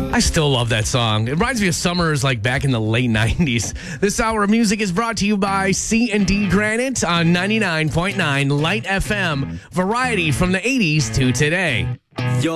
I still love that song. It reminds me of summers like back in the late 90s. This hour of music is brought to you by C&D Granite on 99.9 Light FM. Variety from the 80s to today.